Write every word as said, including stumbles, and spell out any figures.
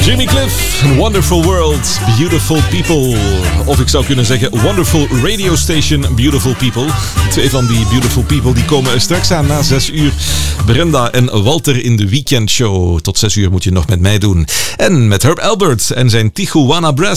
Jimmy Cliff, Wonderful World, Beautiful People. Of ik zou kunnen zeggen Wonderful Radio Station, Beautiful People. Twee van die Beautiful People die komen straks aan na zes uur. Brenda en Walter in de weekendshow. Tot zes uur moet je nog met mij doen. En met Herb Alpert en zijn Tijuana Brass.